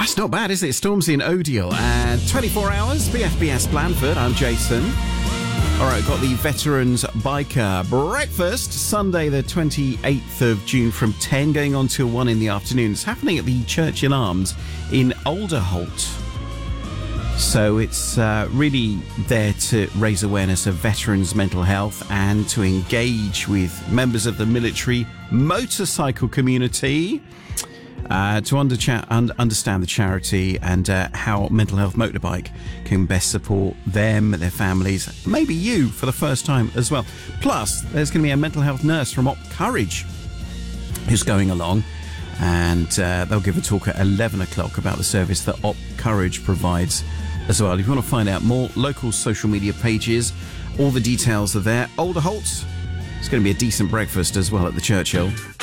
That's not bad, is it? Stormzy and Odiel. And 24 hours, BFBS Blandford. I'm Jason. All right, got the Veterans Biker Breakfast, Sunday the 28th of June from 10 going on till 1 in the afternoon. It's happening at the Churchill Arms in Alderholt. So it's really there to raise awareness of veterans' mental health and to engage with members of the military motorcycle community to understand the charity and how Mental Health Motorbike can best support them, their families, maybe you for the first time as well. Plus, there's going to be a mental health nurse from Op Courage who's going along, and they'll give a talk at 11 o'clock about the service that Op Courage provides as well. If you want to find out more, local social media pages, all the details are there. Alderholt, it's going to be a decent breakfast as well at the Churchill.